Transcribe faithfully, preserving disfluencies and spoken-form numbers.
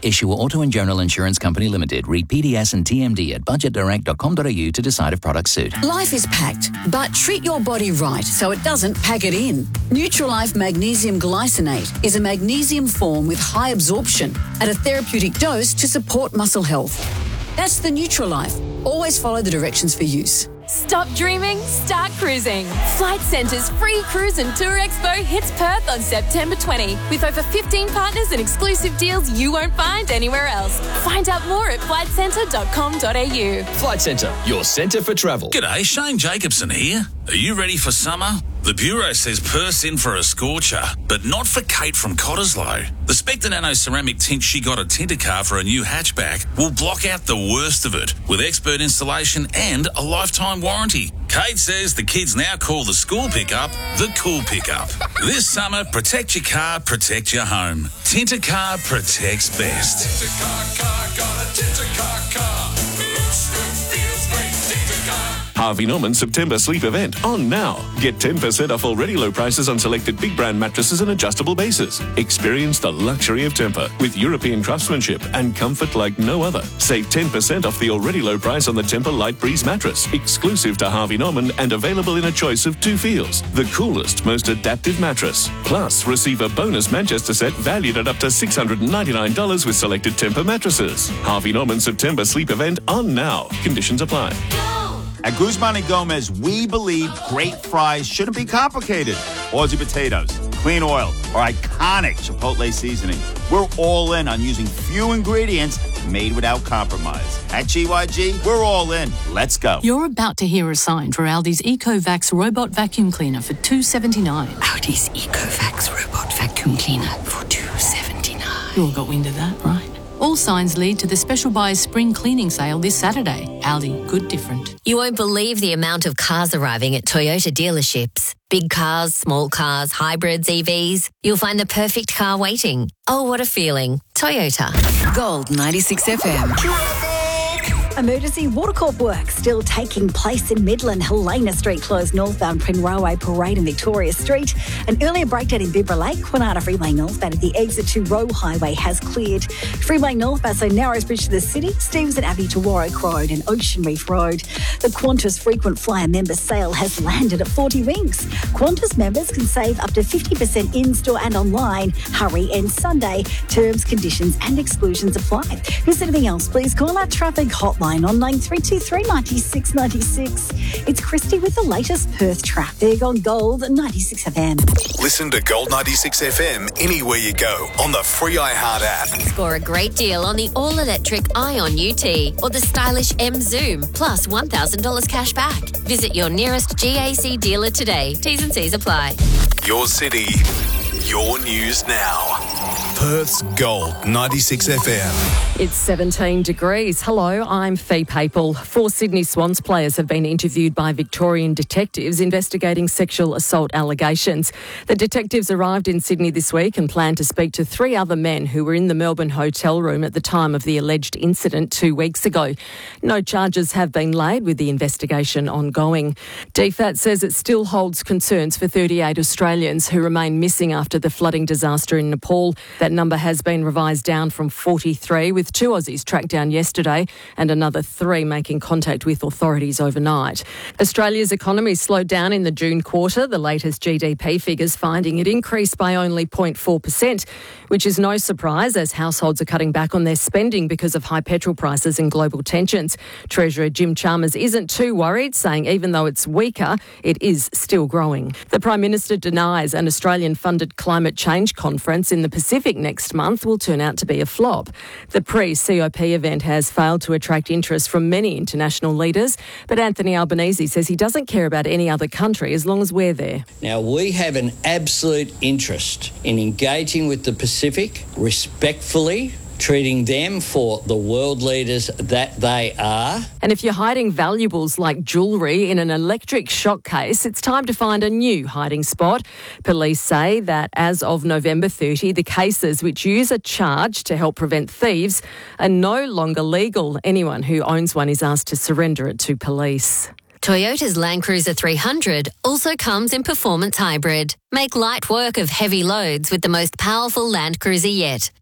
Issuer Auto and General Insurance Company Limited. Read P D S and T M D at budget direct dot com dot a u to decide if products suit. Life is packed, but treat your body right so it doesn't pack it in. Nutrilife Magnesium Glycinate is a magnesium form with high absorption at a therapeutic dose to support muscle health. That's the Nutrilife. Always follow the directions for use. Stop dreaming, start cruising. Flight Centre's free cruise and tour expo hits Perth on September twentieth with over fifteen partners and exclusive deals you won't find anywhere else. Find out more at flight centre dot com dot a u. Flight Centre, your centre for travel. G'day, Shane Jacobson here. Are you ready for summer? The Bureau says Perth's in for a scorcher, but not for Kate from Cottesloe. The Spectre Nano ceramic tint she got a Tinter car for a new hatchback will block out the worst of it with expert installation and a lifetime warranty. Kate says the kids now call the school pickup the cool pickup. This summer, protect your car, protect your home. Tinter Car protects best. Tinter car, car, got a Tinter car, car. Looks good, feels great, Tinter car. Harvey Norman September sleep event on now. Get ten percent off already low prices on selected big brand mattresses and adjustable bases. Experience the luxury of Tempur with European craftsmanship and comfort like no other. Save ten percent off the already low price on the Tempur Light Breeze mattress, exclusive to Harvey Norman and available in a choice of two feels. The coolest, most adaptive mattress. Plus, receive a bonus Manchester set valued at up to six hundred ninety-nine dollars with selected Tempur mattresses. Harvey Norman September sleep event on now. Conditions apply. At Guzman and Gomez, we believe great fries shouldn't be complicated. Aussie potatoes, clean oil, or iconic Chipotle seasoning. We're all in on using few ingredients made without compromise. At G Y G, we're all in. Let's go. You're about to hear a sign for Aldi's EcoVax robot vacuum cleaner for two dollars seventy-nine. Aldi's EcoVax robot vacuum cleaner for two dollars seventy-nine. You all got wind of that, right? All signs lead to the Special Buys Spring Cleaning Sale this Saturday. Aldi, good different. You won't believe the amount of cars arriving at Toyota dealerships. Big cars, small cars, hybrids, E Vs. You'll find the perfect car waiting. Oh, what a feeling. Toyota. Gold ninety-six F M. Emergency Watercorp work still taking place in Midland. Helena Street closed northbound Penrailway Parade and Victoria Street. An earlier breakdown in Bibra Lake. Quinata Freeway northbound at the exit to Roe Highway has cleared. Freeway northbound, so Narrows Bridge to the city, Stevenson Avenue to Warwick Road and Ocean Reef Road. The Qantas frequent flyer member sale has landed at forty winks. Qantas members can save up to fifty percent in-store and online. Hurry and Sunday. Terms, conditions and exclusions apply. If there's anything else, please call our traffic hotline on nine three two three nine six nine six. It's Christy with the latest Perth traffic on Gold ninety-six F M. Listen to Gold ninety-six F M anywhere you go on the free iHeart app. Score a great deal on the all-electric Ion U T or the stylish M Zoom, plus one thousand dollars cash back. Visit your nearest G A C dealer today. T's and C's apply. Your city, your news now. Perth's Gold ninety-six F M. It's seventeen degrees. Hello, I'm Fee Papel. Four Sydney Swans players have been interviewed by Victorian detectives investigating sexual assault allegations. The detectives arrived in Sydney this week and plan to speak to three other men who were in the Melbourne hotel room at the time of the alleged incident two weeks ago. No charges have been laid, with the investigation ongoing. D F A T says it still holds concerns for thirty-eight Australians who remain missing after the flooding disaster in Nepal. That number has been revised down from forty-three, with two Aussies tracked down yesterday and another three making contact with authorities overnight. Australia's economy slowed down in the June quarter, the latest G D P figures finding it increased by only zero point four percent, which is no surprise as households are cutting back on their spending because of high petrol prices and global tensions. Treasurer Jim Chalmers isn't too worried, saying even though it's weaker, it is still growing. The Prime Minister denies an Australian-funded climate change conference in the Pacific next month will turn out to be a flop. The pre-C O P event has failed to attract interest from many international leaders, but Anthony Albanese says he doesn't care about any other country as long as we're there. Now, we have an absolute interest in engaging with the Pacific respectfully, treating them for the world leaders that they are. And if you're hiding valuables like jewellery in an electric shock case, it's time to find a new hiding spot. Police say that as of November thirtieth, the cases which use a charge to help prevent thieves are no longer legal. Anyone who owns one is asked to surrender it to police. Toyota's Land Cruiser three hundred also comes in performance hybrid. Make light work of heavy loads with the most powerful Land Cruiser yet.